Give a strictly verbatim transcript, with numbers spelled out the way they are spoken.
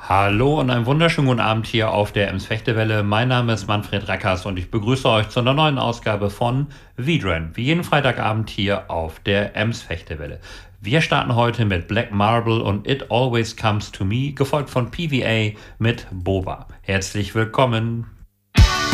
Hallo und einen wunderschönen guten Abend hier auf der Ems Fechtewelle. Mein Name ist Manfred Reckers und ich begrüße euch zu einer neuen Ausgabe von V-Dren, wie jeden Freitagabend hier auf der Ems Fechtewelle. Wir starten heute mit Black Marble und It Always Comes to Me, gefolgt von P V A mit Boba. Herzlich willkommen.